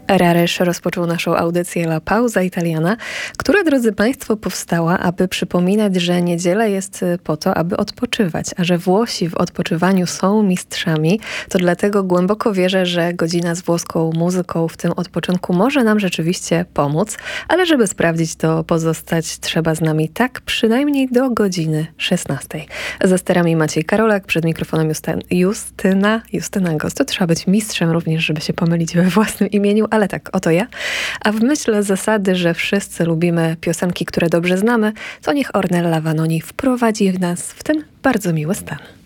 Rarysz rozpoczął naszą audycję La Pausa Italiana, która, drodzy Państwo, powstała, aby przypominać, że niedziela jest po to, aby odpoczywać, a że Włosi w odpoczywaniu są mistrzami, to dlatego głęboko wierzę, że godzina z włoską muzyką w tym odpoczynku może nam rzeczywiście pomóc, ale żeby sprawdzić to, pozostać trzeba z nami tak przynajmniej do godziny 16. Za sterami Maciej Karolak, przed mikrofonem Justyna Gost. To trzeba być mistrzem również, żeby się pomylić we własnym imieniu, ale tak, oto ja. A w myśl zasady, że wszyscy lubimy piosenki, które dobrze znamy, to niech Ornella Vanoni wprowadzi nas w ten bardzo miły stan.